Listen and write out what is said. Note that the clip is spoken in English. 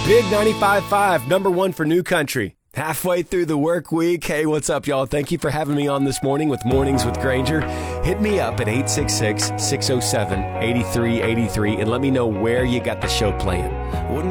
Big 95.5, number one for New Country. Halfway through the work week. Hey, what's up, y'all? Thank you for having me on this morning with Mornings with Granger. Hit me up at 866-607-8383 and let me know where you got the show playing. Wouldn't